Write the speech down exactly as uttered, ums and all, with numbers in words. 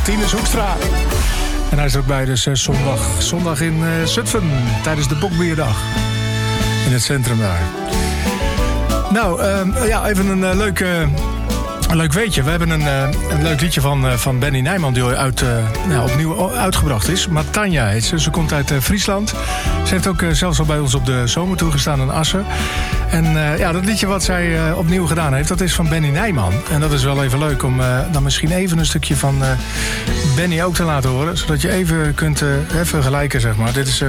Tinus Hoekstra. En hij is er ook bij, dus uh, zondag, zondag in uh, Zutphen. Tijdens de Bokbierdag. In het centrum daar. Nou, uh, ja, even een uh, leuk... Uh, Een leuk weetje. We hebben een, uh, een leuk liedje van, uh, van Benny Nijman die uit, uh, nou, opnieuw uitgebracht is. Matanja heet ze. Ze komt uit uh, Friesland. Ze heeft ook uh, zelfs al bij ons op de zomer toegestaan in Assen. En uh, ja, dat liedje wat zij uh, opnieuw gedaan heeft, dat is van Benny Nijman. En dat is wel even leuk om uh, dan misschien even een stukje van uh, Benny ook te laten horen. Zodat je even kunt uh, vergelijken, zeg maar. Dit is... Uh,